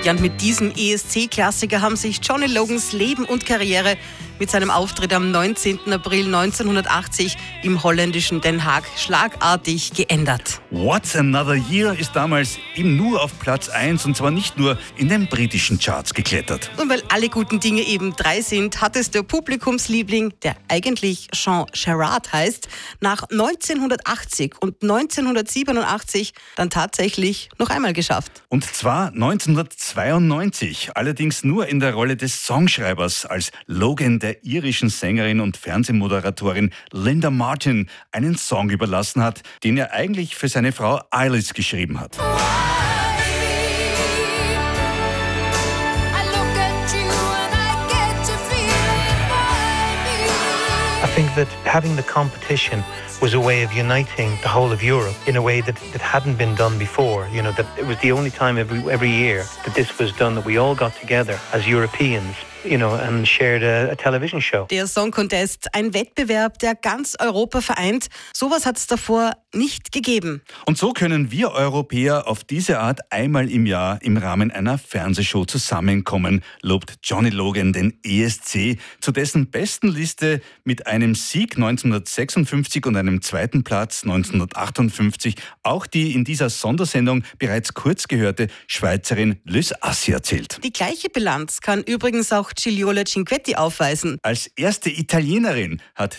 Ja, und mit diesem ESC-Klassiker haben sich Johnny Logans Leben und Karriere mit seinem Auftritt am 19. April 1980 im holländischen Den Haag schlagartig geändert. What's Another Year ist damals eben nur auf Platz 1 und zwar nicht nur in den britischen Charts geklettert. Und weil alle guten Dinge eben 3 sind, hat es der Publikumsliebling, der eigentlich Jean Gerard heißt, nach 1980 und 1987 dann tatsächlich noch einmal geschafft. Und zwar 1992, allerdings nur in der Rolle des Songschreibers, als Logan der irischen Sängerin und Fernsehmoderatorin Linda Martin einen Song überlassen hat, den er eigentlich für seine Frau Eilish geschrieben hat. I think that having the competition was a way of uniting the whole of Europe in a way that hadn't been done before. You know, that it was the only time every year that this was done, that we all got together as Europeans, you know, and shared a television show. Der Song Contest, ein Wettbewerb, der ganz Europa vereint. Sowas hat es davor nicht gegeben. Und so können wir Europäer auf diese Art einmal im Jahr im Rahmen einer Fernsehshow zusammenkommen, lobt Johnny Logan den ESC, zu dessen besten Liste mit einem Sieg 1956 und einem zweiten Platz 1958 auch die in dieser Sondersendung bereits kurz gehörte Schweizerin Lys Assia zählt. Die gleiche Bilanz kann übrigens auch Gigliola Cinquetti aufweisen. Als erste Italienerin hat